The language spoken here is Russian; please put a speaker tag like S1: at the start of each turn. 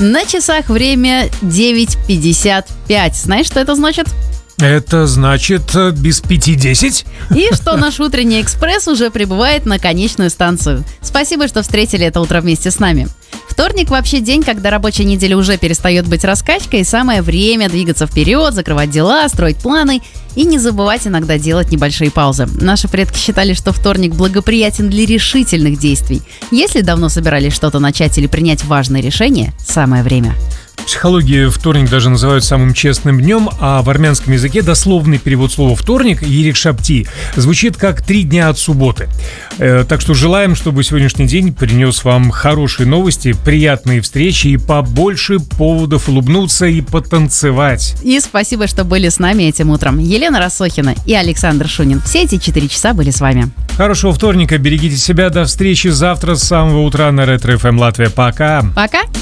S1: На часах время 9:55. Знаешь, что это значит?
S2: Это значит без 5:10?
S1: И что наш утренний экспресс уже прибывает на конечную станцию. Спасибо, что встретили это утро вместе с нами. Вторник вообще день, когда рабочая неделя уже перестает быть раскачкой, и самое время двигаться вперед, закрывать дела, строить планы и не забывать иногда делать небольшие паузы. Наши предки считали, что вторник благоприятен для решительных действий. Если давно собирались что-то начать или принять важное решение, самое время.
S2: В психологии вторник даже называют самым честным днем, а в армянском языке дословный перевод слова «вторник» «ерик-шапти» звучит как 3 дня от субботы. Так что желаем, чтобы сегодняшний день принес вам хорошие новости, приятные встречи и побольше поводов улыбнуться и потанцевать.
S1: И спасибо, что были с нами этим утром. Елена Рассохина и Александр Шунин. Все эти 4 часа были с вами.
S2: Хорошего вторника, берегите себя, до встречи завтра с самого утра на Ретро FM Латвия. Пока!
S1: Пока!